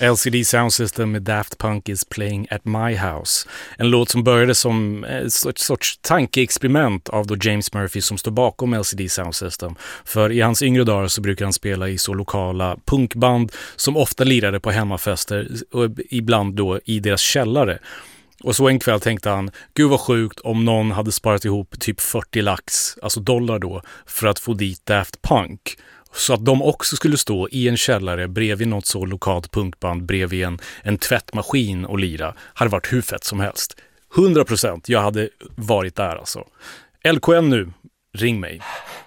LCD Sound System med Daft Punk is playing at my house. En låt som började som ett sorts tankeexperiment av då James Murphy som står bakom LCD Sound System. För i hans yngre dagar så brukar han spela i så lokala punkband som ofta lirade på hemmafester och ibland då i deras källare. Och så en kväll tänkte han, gud vad sjukt om någon hade sparat ihop typ 40 lax, alltså dollar då, för att få dit Daft Punk. Så att de också skulle stå i en källare bredvid något så lokalt punkband, bredvid en tvättmaskin och lira. Hade varit hur fett som helst. 100%, jag hade varit där alltså. LKN nu, ring mig.